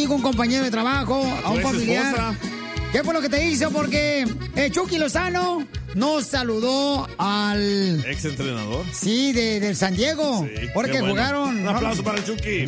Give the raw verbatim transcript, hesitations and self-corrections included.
amigo, un compañero de trabajo, a un familiar. ¿Qué fue lo que te hizo? Porque eh, Chucky Lozano no saludó al... ¿Ex entrenador? Sí, de, del San Diego. Sí, porque bueno. jugaron... Un aplauso para el Chucky.